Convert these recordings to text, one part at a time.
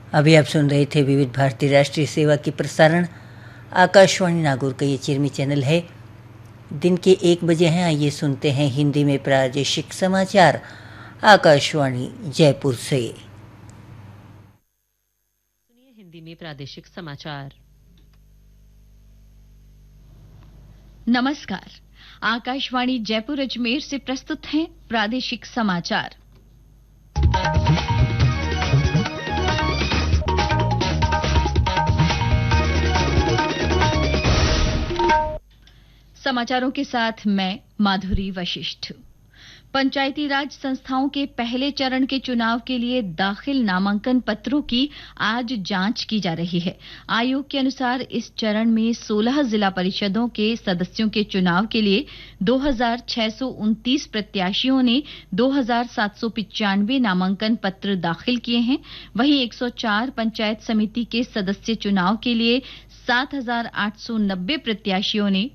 अभी आप सुन रहे थे विविध भारती राष्ट्रीय सेवा की प्रसारण आकाशवाणी नागौर का ये चिरमी चैनल है। दिन के 1 बजे हैं। आइए सुनते हैं हिंदी में प्रादेशिक समाचार आकाशवाणी जयपुर से। सुनिए हिंदी में प्रादेशिक समाचार। नमस्कार, आकाशवाणी जयपुर अजमेर से प्रस्तुत हैं प्रादेशिक समाचार। समाचारों के साथ मैं माधुरी वशिष्ठ। पंचायती राज संस्थाओं के पहले चरण के चुनाव के लिए दाखिल नामांकन पत्रों की आज जांच की जा रही है। आयोग के अनुसार इस चरण में 16 जिला परिषदों के सदस्यों के चुनाव के लिए 2629 प्रत्याशियों ने 2795 नामांकन पत्र दाखिल किए हैं। वहीं 104 पंचायत समिति के सदस्य चुनाव के लिए 7890 प्रत्याशियों ने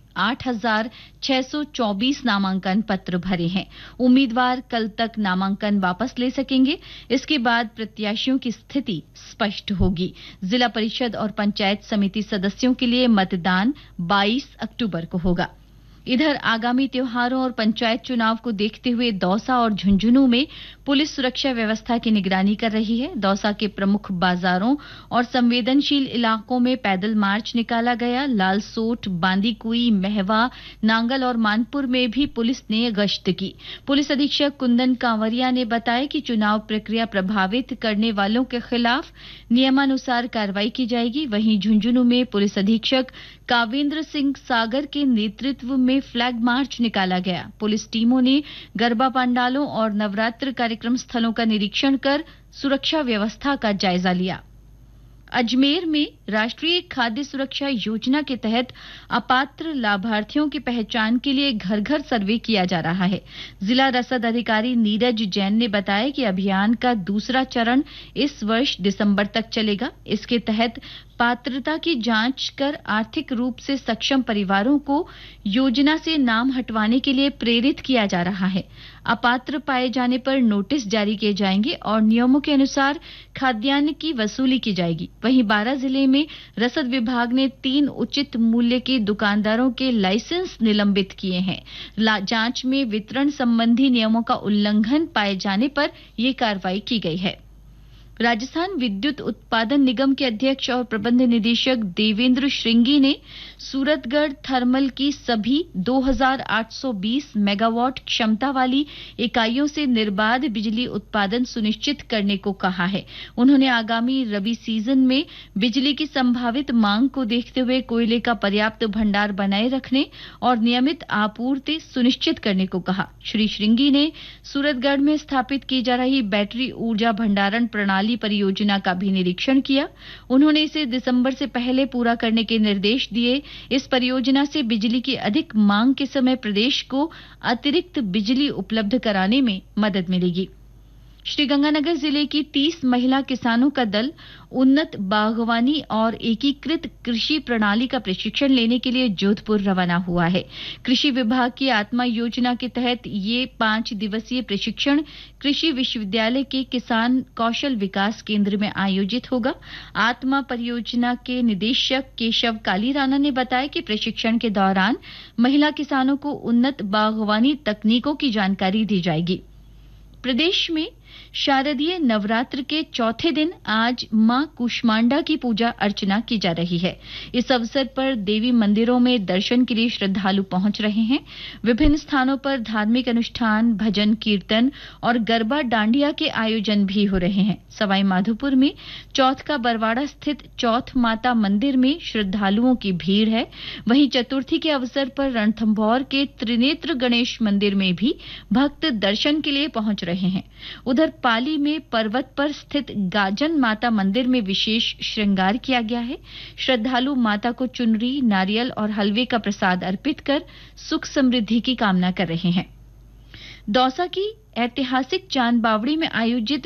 8624 नामांकन पत्र भरे हैं। उम्मीदवार कल तक नामांकन वापस ले सकेंगे। इसके बाद प्रत्याशियों की स्थिति स्पष्ट होगी। जिला परिषद और पंचायत समिति सदस्यों के लिए मतदान 22 अक्टूबर को होगा। इधर आगामी त्योहारों और पंचायत चुनाव को देखते हुए दौसा और झुंझुनू में पुलिस सुरक्षा व्यवस्था की निगरानी कर रही है। दौसा के प्रमुख बाजारों और संवेदनशील इलाकों में पैदल मार्च निकाला गया। लालसोट, बांदीकुई, महवा, नांगल और मानपुर में भी पुलिस ने गश्त की। पुलिस अधीक्षक कुंदन कांवरिया ने बताया कि चुनाव प्रक्रिया प्रभावित करने वालों के खिलाफ नियमानुसार कार्रवाई की जाएगी। वहीं झुंझुनू में पुलिस अधीक्षक कावेंद्र सिंह सागर के नेतृत्व में फ्लैग मार्च निकाला गया। पुलिस टीमों ने गरबा पंडालों और नवरात्र कार्यक्रम स्थलों का निरीक्षण कर सुरक्षा व्यवस्था का जायजा लिया। अजमेर में राष्ट्रीय खाद्य सुरक्षा योजना के तहत अपात्र लाभार्थियों की पहचान के लिए घर घर सर्वे किया जा रहा है। जिला रसद अधिकारी नीरज जैन ने बताया कि अभियान का दूसरा चरण इस वर्ष दिसंबर तक चलेगा। इसके तहत पात्रता की जांच कर आर्थिक रूप से सक्षम परिवारों को योजना से नाम हटवाने के लिए प्रेरित किया जा रहा है। अपात्र पाए जाने पर नोटिस जारी किए जाएंगे और नियमों के अनुसार खाद्यान्न की वसूली की जाएगी। वहीं 12 जिले में रसद विभाग ने 3 उचित मूल्य के दुकानदारों के लाइसेंस निलंबित किए हैं। जांच में वितरण संबंधी नियमों का उल्लंघन पाए जाने पर यह कार्रवाई की गई है। राजस्थान विद्युत उत्पादन निगम के अध्यक्ष और प्रबंध निदेशक देवेंद्र श्रृंगी ने सूरतगढ़ थर्मल की सभी 2820 मेगावाट क्षमता वाली इकाइयों से निर्बाध बिजली उत्पादन सुनिश्चित करने को कहा है। उन्होंने आगामी रबी सीजन में बिजली की संभावित मांग को देखते हुए कोयले का पर्याप्त भंडार बनाए रखने और नियमित आपूर्ति सुनिश्चित करने को कहा। श्री श्रृंगी ने सूरतगढ़ में स्थापित की जा रही बैटरी ऊर्जा भंडारण प्रणाली परियोजना का भी निरीक्षण किया। उन्होंने इसे दिसंबर से पहले पूरा करने के निर्देश दिए। इस परियोजना से बिजली की अधिक मांग के समय प्रदेश को अतिरिक्त बिजली उपलब्ध कराने में मदद मिलेगी। श्रीगंगानगर जिले की 30 महिला किसानों का दल उन्नत बागवानी और एकीकृत कृषि प्रणाली का प्रशिक्षण लेने के लिए जोधपुर रवाना हुआ है। कृषि विभाग की आत्मा योजना के तहत ये 5 दिवसीय प्रशिक्षण कृषि विश्वविद्यालय के किसान कौशल विकास केंद्र में आयोजित होगा। आत्मा परियोजना के निदेशक केशव कालीराणा ने बताया कि प्रशिक्षण के दौरान महिला किसानों को उन्नत बागवानी तकनीकों की जानकारी दी जाएगी। प्रदेश में शारदीय नवरात्र के चौथे दिन आज मां कुष्मांडा की पूजा अर्चना की जा रही है। इस अवसर पर देवी मंदिरों में दर्शन के लिए श्रद्धालु पहुंच रहे हैं। विभिन्न स्थानों पर धार्मिक अनुष्ठान, भजन कीर्तन और गरबा डांडिया के आयोजन भी हो रहे हैं। सवाई माधोपुर में चौथ का बरवाड़ा स्थित चौथ माता मंदिर में श्रद्धालुओं की भीड़ है। वहीं चतुर्थी के अवसर पर रणथंभौर के त्रिनेत्र गणेश मंदिर में भी भक्त दर्शन के लिए पहुंच रहे हैं। उधर पाली में पर्वत पर स्थित गाजन माता मंदिर में विशेष श्रृंगार किया गया है। श्रद्धालु माता को चुनरी, नारियल और हलवे का प्रसाद अर्पित कर सुख समृद्धि की कामना कर रहे हैं। दौसा की ऐतिहासिक चांद बावड़ी में आयोजित